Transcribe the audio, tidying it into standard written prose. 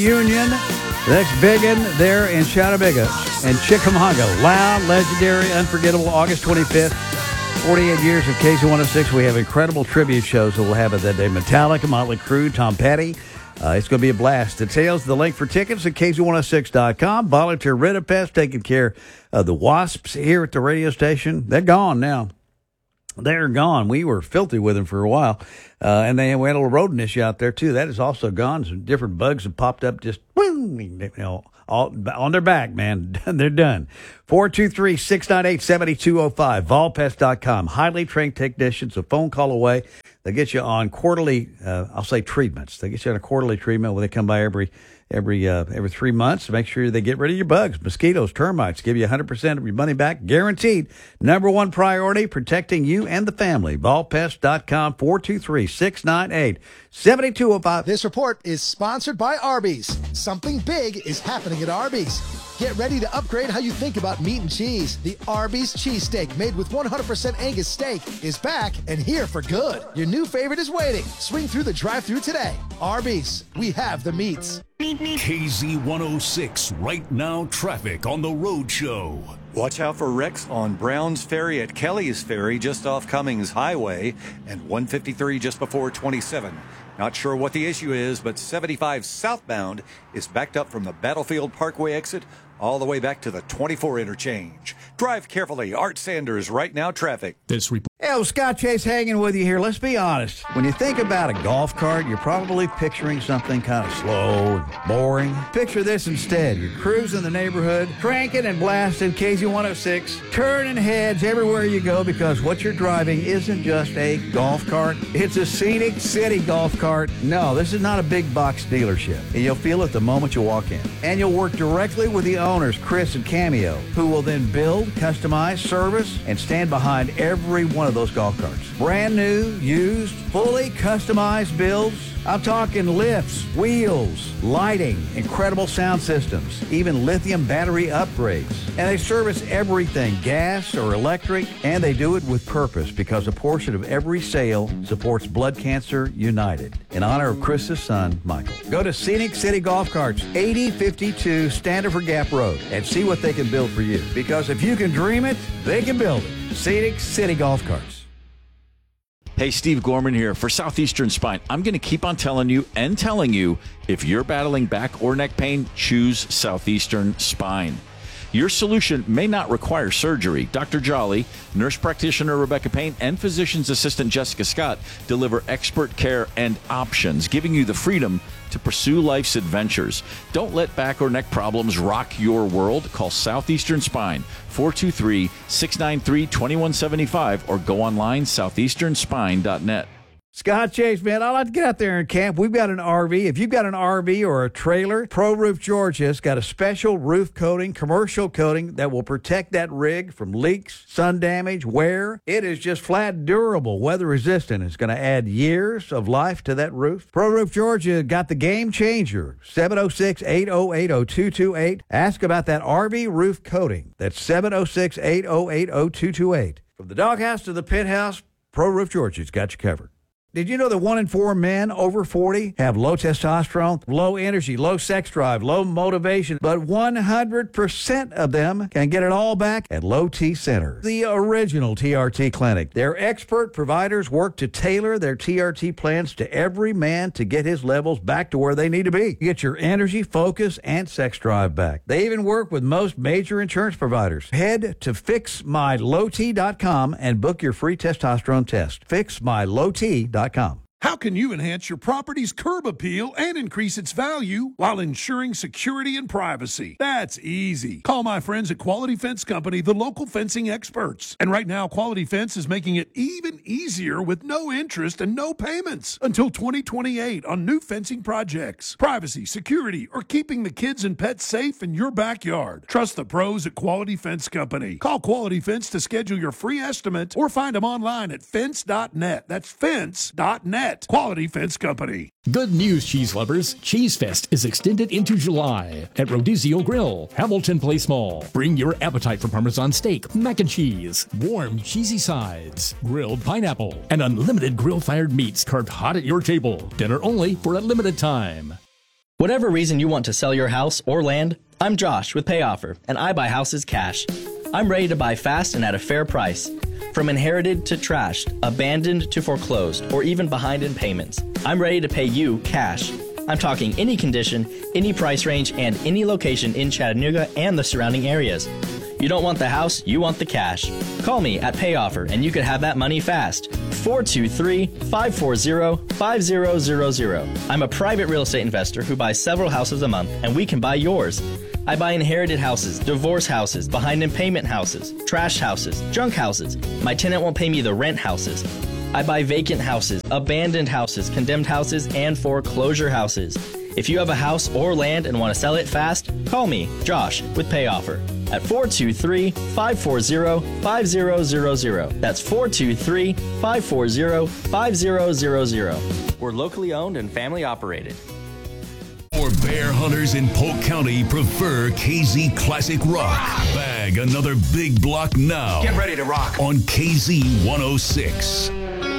Union, that's Biggin there in Chattanooga and Chickamauga. Loud, legendary, unforgettable, August 25th, 48 years of KZ106. We have incredible tribute shows that we'll have at that day. Metallica, Motley Crue, Tom Petty. It's going to be a blast. Details, the link for tickets at KZ106.com. Volunteer Ridipest taking care of the wasps here at the radio station. They're gone now. They're gone. We were filthy with them for a while. And they had a little rodent issue out there, too. That is also gone. Some different bugs have popped up just, all on their back, man. They're done. 423-698-7205. Volpest.com. Highly trained technicians, a phone call away. They get you on quarterly, treatments. They get you on a quarterly treatment where they come by every 3 months to make sure they get rid of your bugs, mosquitoes, termites, give you 100% of your money back, guaranteed. Number one priority, protecting you and the family. Volpest.com, 423-698-7205. This report is sponsored by Arby's. Something big is happening at Arby's. Get ready to upgrade how you think about meat and cheese. The Arby's cheesesteak, made with 100% Angus steak, is back and here for good. Your new favorite is waiting. Swing through the drive-thru today. Arby's, we have the meats. KZ106 Right Now traffic on the Road Show. Watch out for wrecks on Browns Ferry at Kelly's Ferry just off Cummings Highway and 153 just before 27. Not sure what the issue is, but 75 southbound is backed up from the Battlefield Parkway exit all the way back to the 24 interchange. Drive carefully. Art Sanders, Right Now traffic. This report. Hey, Scott Chase hanging with you here. Let's be honest. When you think about a golf cart, you're probably picturing something kind of slow and boring. Picture this instead. You're cruising the neighborhood, cranking and blasting KZ106, turning heads everywhere you go because what you're driving isn't just a golf cart. It's a Scenic City golf cart. No, this is not a big box dealership. And you'll feel it the moment you walk in. And you'll work directly with the owners, Chris and Cameo, who will then build, customize, service, and stand behind every one of those golf carts. Brand new, used, fully customized builds. I'm talking lifts, wheels, lighting, incredible sound systems, even lithium battery upgrades. And they service everything, gas or electric, and they do it with purpose because a portion of every sale supports Blood Cancer United in honor of Chris's son, Michael. Go to Scenic City Golf Carts, 8052 Standiford Gap Road, and see what they can build for you. Because if you can dream it, they can build it. Scenic City Golf Carts. Hey, Steve Gorman here for Southeastern Spine. I'm going to keep on telling you, if you're battling back or neck pain, choose Southeastern Spine. Your solution may not require surgery. Dr. Jolly, nurse practitioner Rebecca Payne, and physician's assistant Jessica Scott deliver expert care and options, giving you the freedom to pursue life's adventures. Don't let back or neck problems rock your world. Call Southeastern Spine, 423-693-2175, or go online, southeasternspine.net. Scott Chase, man, I like to get out there and camp. We've got an RV. If you've got an RV or a trailer, Pro Roof Georgia's got a special roof coating, commercial coating that will protect that rig from leaks, sun damage, wear. It is just flat durable, weather resistant. It's going to add years of life to that roof. Pro Roof Georgia got the game changer, 706-808-0228. Ask about that RV roof coating. That's 706-808-0228. From the doghouse to the penthouse, Pro Roof Georgia's got you covered. Did you know that 1 in 4 men over 40 have low testosterone, low energy, low sex drive, low motivation, but 100% of them can get it all back at Low T Center, the original TRT clinic. Their expert providers work to tailor their TRT plans to every man to get his levels back to where they need to be. You get your energy, focus, and sex drive back. They even work with most major insurance providers. Head to fixmylowt.com and book your free testosterone test. Fixmylowt.com. How can you enhance your property's curb appeal and increase its value while ensuring security and privacy? That's easy. Call my friends at Quality Fence Company, the local fencing experts. And right now, Quality Fence is making it even easier with no interest and no payments until 2028 on new fencing projects. Privacy, security, or keeping the kids and pets safe in your backyard. Trust the pros at Quality Fence Company. Call Quality Fence to schedule your free estimate or find them online at fence.net. That's fence.net. Quality Fence Company. Good news, cheese lovers. Cheese Fest is extended into July at Rodizio Grill, Hamilton Place Mall. Bring your appetite for Parmesan steak, mac and cheese, warm, cheesy sides, grilled pineapple, and unlimited grill-fired meats carved hot at your table. Dinner only for a limited time. Whatever reason you want to sell your house or land, I'm Josh with PayOffer, and I buy houses cash. I'm ready to buy fast and at a fair price. From inherited to trashed, abandoned to foreclosed, or even behind in payments, I'm ready to pay you cash. I'm talking any condition, any price range, and any location in Chattanooga and the surrounding areas. You don't want the house, you want the cash. Call me at PayOffer and you could have that money fast. 423-540-5000. I'm a private real estate investor who buys several houses a month, and we can buy yours. I buy inherited houses, divorce houses, behind in payment houses, trash houses, junk houses. My tenant won't pay me the rent houses. I buy vacant houses, abandoned houses, condemned houses, and foreclosure houses. If you have a house or land and want to sell it fast, call me, Josh, with PayOffer at 423-540-5000. That's 423-540-5000. We're locally owned and family operated. More bear hunters in Polk County prefer KZ Classic Rock. Bag another big block now. Get ready to rock on KZ 106.